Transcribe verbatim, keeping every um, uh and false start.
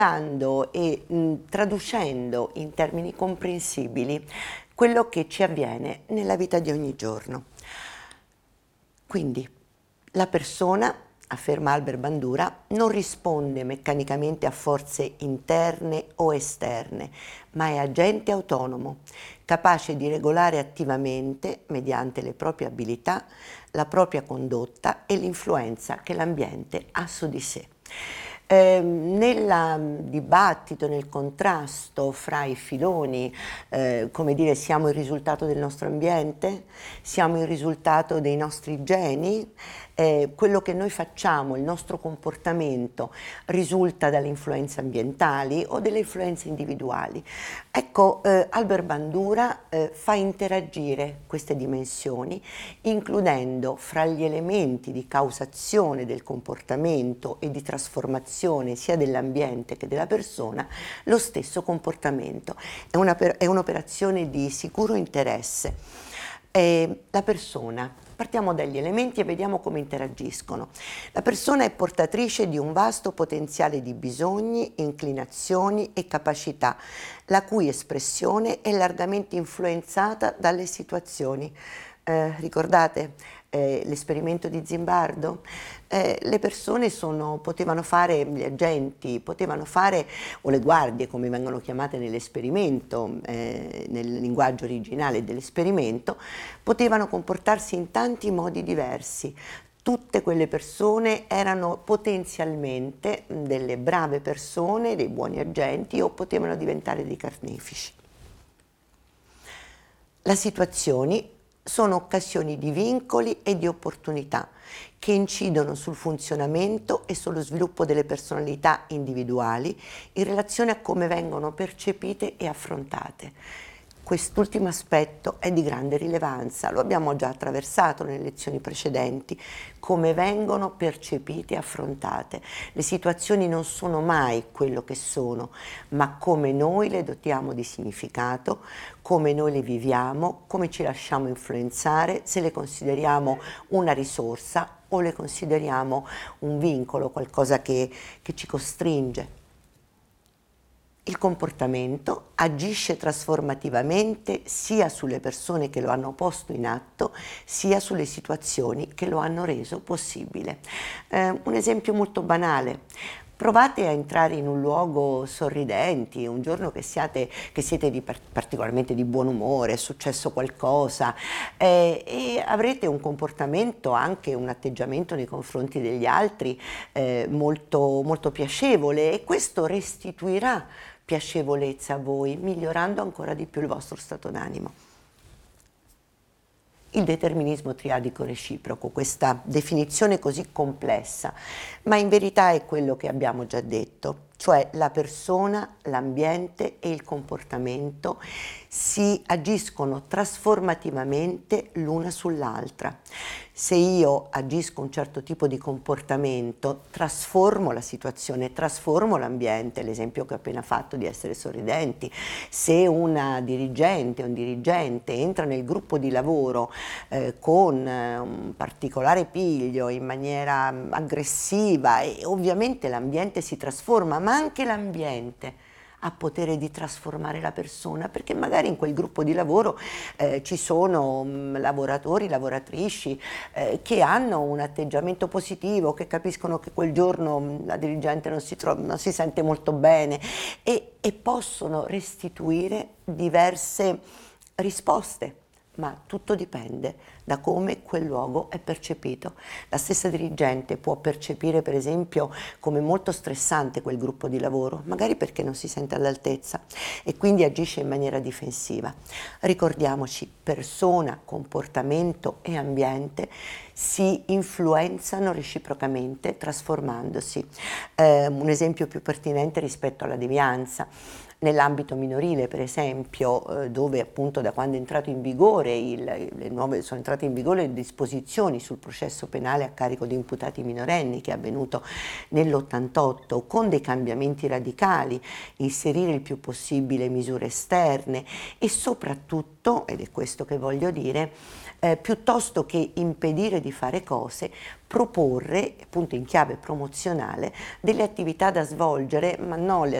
dando e mh, traducendo in termini comprensibili quello che ci avviene nella vita di ogni giorno. Quindi la persona, afferma Albert Bandura, non risponde meccanicamente a forze interne o esterne, ma è agente autonomo, capace di regolare attivamente, mediante le proprie abilità, la propria condotta e l'influenza che l'ambiente ha su di sé. Eh, nel dibattito, nel contrasto fra i filoni, eh, come dire, siamo il risultato del nostro ambiente, siamo il risultato dei nostri geni, eh, quello che noi facciamo, il nostro comportamento risulta dalle influenze ambientali o delle influenze individuali. Ecco, eh, Albert Bandura eh, fa interagire queste dimensioni, includendo fra gli elementi di causazione del comportamento e di trasformazione sia dell'ambiente che della persona lo stesso comportamento. È una, è un'operazione di sicuro interesse. Eh, la persona, partiamo dagli elementi e vediamo come interagiscono. La persona è portatrice di un vasto potenziale di bisogni, inclinazioni e capacità, la cui espressione è largamente influenzata dalle situazioni. Eh, ricordate eh, l'esperimento di Zimbardo? Eh, le persone sono, potevano fare, gli agenti potevano fare, o le guardie come vengono chiamate nell'esperimento, eh, nel linguaggio originale dell'esperimento, potevano comportarsi in tanti modi diversi. Tutte quelle persone erano potenzialmente delle brave persone, dei buoni agenti o potevano diventare dei carnefici. Le situazioni sono occasioni di vincoli e di opportunità che incidono sul funzionamento e sullo sviluppo delle personalità individuali in relazione a come vengono percepite e affrontate. Quest'ultimo aspetto è di grande rilevanza, lo abbiamo già attraversato nelle lezioni precedenti, come vengono percepite e affrontate. Le situazioni non sono mai quello che sono, ma come noi le dotiamo di significato, come noi le viviamo, come ci lasciamo influenzare, se le consideriamo una risorsa o le consideriamo un vincolo, qualcosa che, che ci costringe. Il comportamento agisce trasformativamente sia sulle persone che lo hanno posto in atto, sia sulle situazioni che lo hanno reso possibile. Eh, un esempio molto banale. Provate a entrare in un luogo sorridenti, un giorno che siate, che siete di particolarmente di buon umore, è successo qualcosa eh, e avrete un comportamento, anche un atteggiamento nei confronti degli altri eh, molto, molto piacevole, e questo restituirà piacevolezza a voi, migliorando ancora di più il vostro stato d'animo. Il determinismo triadico reciproco, questa definizione così complessa, ma in verità è quello che abbiamo già detto, cioè la persona, l'ambiente e il comportamento si agiscono trasformativamente l'una sull'altra. Se io agisco un certo tipo di comportamento, trasformo la situazione, trasformo l'ambiente, l'esempio che ho appena fatto di essere sorridenti. Se una dirigente, un dirigente entra nel gruppo di lavoro eh, con eh, un particolare piglio, in maniera aggressiva, e ovviamente l'ambiente si trasforma, ma anche l'ambiente ha potere di trasformare la persona, perché magari in quel gruppo di lavoro eh, ci sono mh, lavoratori, lavoratrici eh, che hanno un atteggiamento positivo, che capiscono che quel giorno mh, la dirigente non si, trova, non si sente molto bene e, e possono restituire diverse risposte. Ma tutto dipende da come quel luogo è percepito. La stessa dirigente può percepire, per esempio, come molto stressante quel gruppo di lavoro, magari perché non si sente all'altezza e quindi agisce in maniera difensiva. Ricordiamoci, persona, comportamento e ambiente si influenzano reciprocamente, trasformandosi. Eh, un esempio più pertinente rispetto alla devianza. Nell'ambito minorile, per esempio, eh, dove appunto da quando è entrato in vigore il, le nuove, sono entrate in vigore le disposizioni sul processo penale a carico di imputati minorenni, che è avvenuto nell'ottantotto, con dei cambiamenti radicali, inserire il più possibile misure esterne e soprattutto soprattutto, ed è questo che voglio dire, eh, piuttosto che impedire di fare cose, proporre, appunto in chiave promozionale, delle attività da svolgere, ma non le